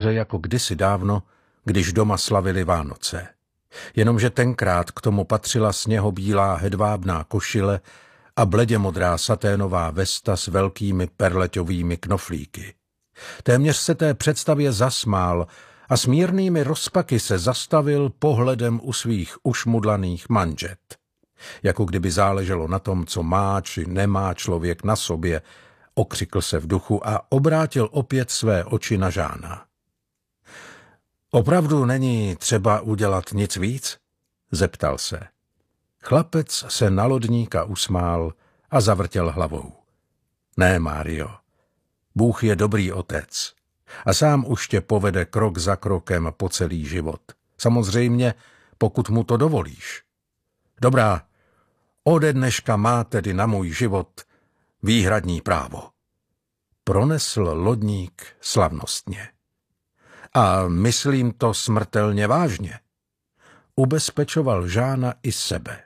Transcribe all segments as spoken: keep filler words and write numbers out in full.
moře jako kdysi dávno, když doma slavili Vánoce. Jenomže tenkrát k tomu patřila sněhobílá hedvábná košile a bledě modrá saténová vesta s velkými perleťovými knoflíky. Téměř se té představě zasmál a s mírnými rozpaky se zastavil pohledem u svých ušmudlaných manžet. Jako kdyby záleželo na tom, co má či nemá člověk na sobě, okřikl se v duchu a obrátil opět své oči na Žána. Opravdu není třeba udělat nic víc? Zeptal se. Chlapec se na lodníka usmál a zavrtěl hlavou. Ne, Mário, Bůh je dobrý otec a sám už tě povede krok za krokem po celý život. Samozřejmě, pokud mu to dovolíš. Dobrá, ode dneška má tedy na můj život výhradní právo. Pronesl lodník slavnostně. A myslím to smrtelně vážně. Ubezpečoval Žána i sebe.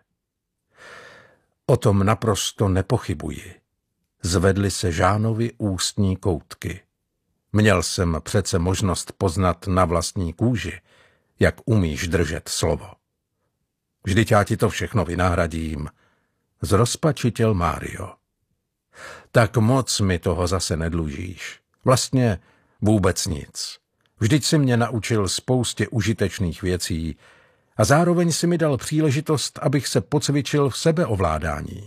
O tom naprosto nepochybuji. Zvedly se Žánovi ústní koutky. Měl jsem přece možnost poznat na vlastní kůži, jak umíš držet slovo. Vždyť já ti to všechno vynahradím, zrozpačitěl Mário. Tak moc mi toho zase nedlužíš. Vlastně vůbec nic. Vždyť si mě naučil spoustě užitečných věcí a zároveň si mi dal příležitost, abych se pocvičil v sebeovládání.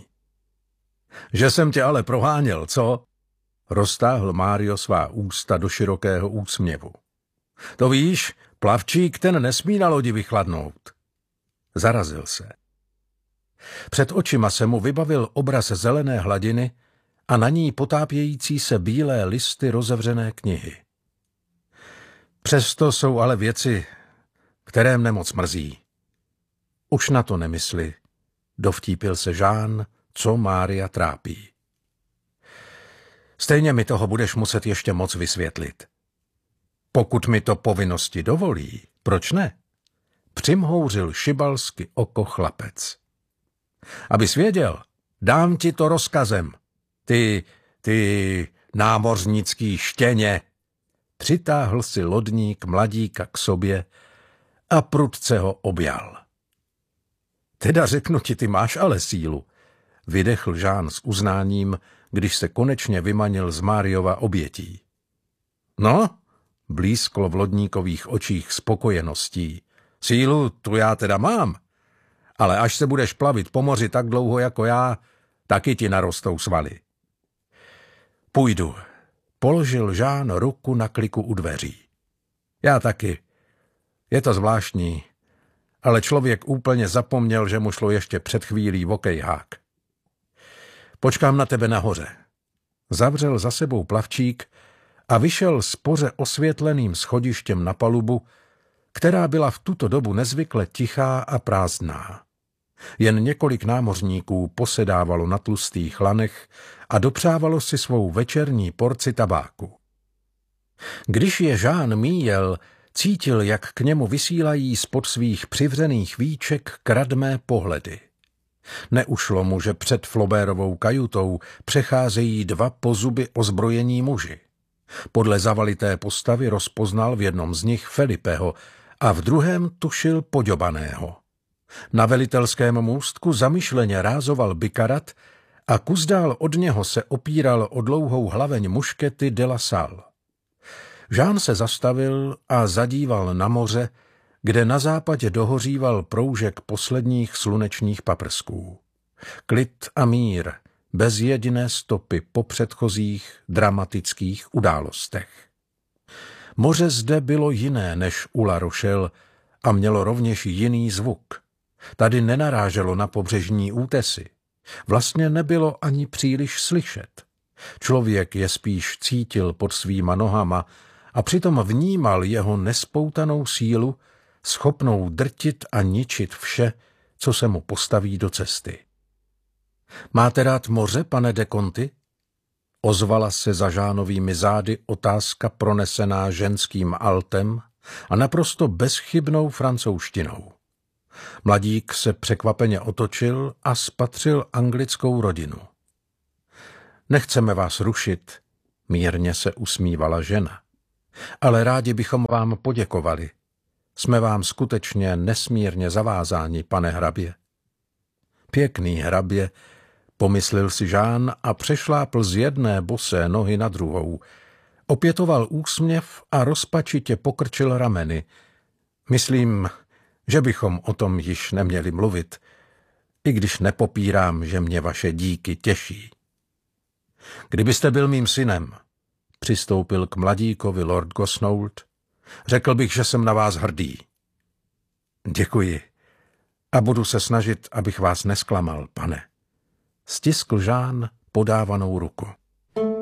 Že jsem tě ale proháněl, co? Roztáhl Mário svá ústa do širokého úsměvu. To víš, plavčík ten nesmí na lodi vychladnout. Zarazil se. Před očima se mu vybavil obraz zelené hladiny a na ní potápějící se bílé listy rozevřené knihy. Přesto jsou ale věci, které mne moc mrzí. Už na to nemysli, dovtípil se Žán, co Mária trápí. Stejně mi toho budeš muset ještě moc vysvětlit. Pokud mi to povinnosti dovolí, proč ne? Přimhouřil šibalsky oko chlapec. Abys věděl, dám ti to rozkazem. Ty, ty námořnický štěně. Přitáhl si lodník mladíka k sobě a prudce ho objal. Teda řeknu ti, ty máš ale sílu, vydechl Žán s uznáním, když se konečně vymanil z Máriova obětí. No, blízklo v lodníkových očích spokojeností. Sílu tu já teda mám, ale až se budeš plavit po moři tak dlouho jako já, taky ti narostou svaly. Půjdu. Položil Žán ruku na kliku u dveří. Já taky. Je to zvláštní, ale člověk úplně zapomněl, že mu šlo ještě před chvílí v okejhák. Počkám na tebe nahoře. Zavřel za sebou plavčík a vyšel s poře osvětleným schodištěm na palubu, která byla v tuto dobu nezvykle tichá a prázdná. Jen několik námořníků posedávalo na tlustých lanech a dopřávalo si svou večerní porci tabáku. Když je Žán míjel, cítil, jak k němu vysílají spod svých přivřených víček kradmé pohledy. Neušlo mu, že před Flaubertovou kajutou přecházejí dva po zuby ozbrojení muži. Podle zavalité postavy rozpoznal v jednom z nich Felipeho a v druhém tušil Poďobaného. Na velitelském můstku zamyšleně rázoval Bikarat a kuzdál od něho se opíral o dlouhou hlaveň muškety de la Salle. Žán se zastavil a zadíval na moře, kde na západě dohoříval proužek posledních slunečních paprsků. Klid a mír, bez jediné stopy po předchozích dramatických událostech. Moře zde bylo jiné než u La Rochelle a mělo rovněž jiný zvuk. Tady nenaráželo na pobřežní útesy. Vlastně nebylo ani příliš slyšet. Člověk je spíš cítil pod svýma nohama a přitom vnímal jeho nespoutanou sílu, schopnou drtit a ničit vše, co se mu postaví do cesty. Máte rád moře, pane de Conti? Ozvala se za Žánovými zády otázka pronesená ženským altem a naprosto bezchybnou francouzštinou. Mladík se překvapeně otočil a spatřil anglickou rodinu. Nechceme vás rušit, mírně se usmívala žena. Ale rádi bychom vám poděkovali. Jsme vám skutečně nesmírně zavázáni, pane hrabě. Pěkný hrabě, pomyslel si Jean a přešlápl z jedné bosé nohy na druhou. Opětoval úsměv a rozpačitě pokrčil rameny. Myslím, že bychom o tom již neměli mluvit, i když nepopírám, že mě vaše díky těší. Kdybyste byl mým synem, přistoupil k mladíkovi lord Gosnold, řekl bych, že jsem na vás hrdý. Děkuji a budu se snažit, abych vás nesklamal, pane. Stiskl Jean podávanou ruku.